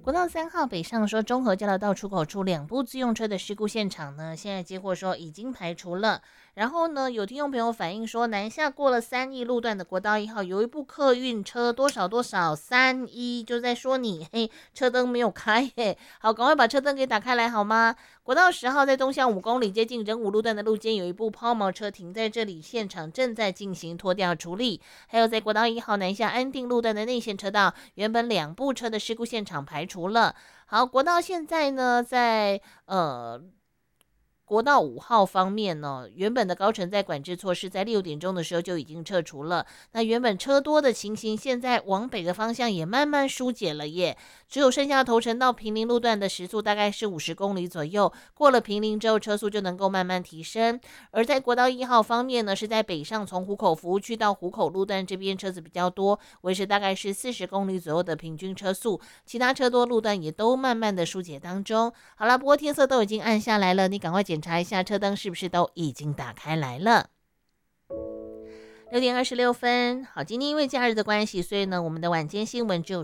国道3号北上说中和交流道出口处2部自用车的事故现场呢，现在接获说已经排除了。然后呢，有听众朋友反映说，南下过了3义路段的国道1号，有一部客运车多少多少31，就在说你车灯没有开好，赶快把车灯给打开来好吗？国道10号在东向5公里接近仁武路段的路肩，有一部抛锚车停在这里，现场正在进行拖吊处理。还有在国道1号南下安定路段的内线车道，原本2部车的事故现场排除了。好，国道现在呢，在国道5号方面呢，原本的高承载管制措施在6点钟的时候就已经撤除了。那原本车多的情形，现在往北的方向也慢慢疏解了耶。只有剩下头城到平林路段的时速大概是50公里左右，过了平林之后，车速就能够慢慢提升。而在国道1号方面呢，是在北上从湖口服务区到湖口路段这边车子比较多，维持大概是40公里左右的平均车速，其他车多路段也都慢慢的疏解当中。好了，不过天色都已经暗下来了，你赶快检查一下车灯是不是都已经打开来了。6点26分，好，今天因为假日的关系，所以呢，我们的晚间新闻只有